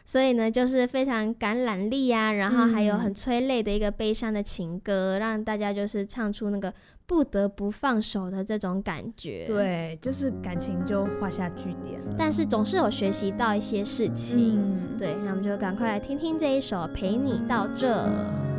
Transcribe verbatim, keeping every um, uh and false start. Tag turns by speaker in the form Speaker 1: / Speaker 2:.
Speaker 1: 所以呢就是非常感染力啊，然后还有很催泪的一个悲伤的情歌、嗯、让大家就是唱出那个不得不放手的这种感觉。
Speaker 2: 对，就是感情就画下句点了，
Speaker 1: 但是总是有学习到一些事情、
Speaker 2: 嗯、
Speaker 1: 对，那我们就赶快来听听这一首陪你到这。